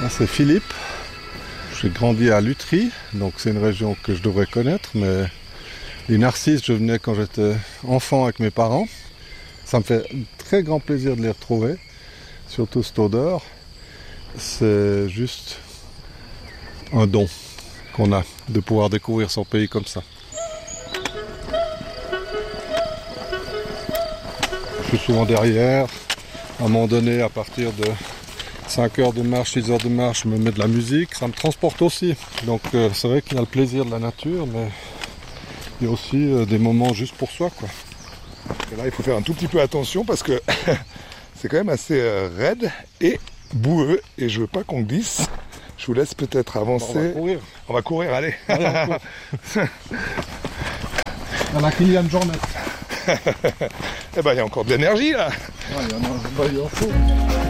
Ça c'est Philippe. J'ai grandi à Lutry, donc c'est une région que je devrais connaître, mais les narcisses, je venais quand j'étais enfant avec mes parents. Ça me fait très grand plaisir de les retrouver, surtout cette odeur. C'est juste un don qu'on a de pouvoir découvrir son pays comme ça. Je suis souvent derrière. À un moment donné, à partir de 5 heures de marche, 6 heures de marche, je me mets de la musique. Ça me transporte aussi. Donc c'est vrai qu'il y a le plaisir de la nature, mais il y a aussi des moments juste pour soi, quoi. Et là, il faut faire un tout petit peu attention parce que c'est quand même assez raide et boueux. Et je veux pas qu'on glisse. Je vous laisse peut-être avancer. On va courir. On va courir, allez. Allez, on court. À la Kylian Jornet. Eh ben, il y a encore de l'énergie là. Il y en a un faut.